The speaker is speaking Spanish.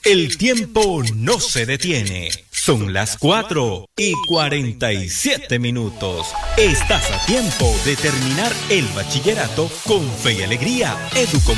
El tiempo no se detiene. Son las 4:47. Estás a tiempo de terminar el bachillerato con fe y alegría.